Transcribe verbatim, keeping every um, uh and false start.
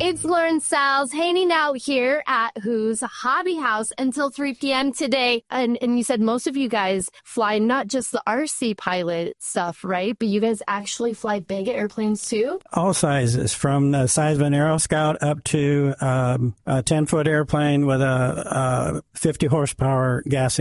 It's Lauren Salles hanging out here at Who's Hobby House until three p.m. today. And, and you said most of you guys fly not just the R C pilot stuff, right? But you guys actually fly big airplanes too? All sizes, from the size of an Aero Scout up to um, a ten-foot airplane with a, a fifty horsepower gas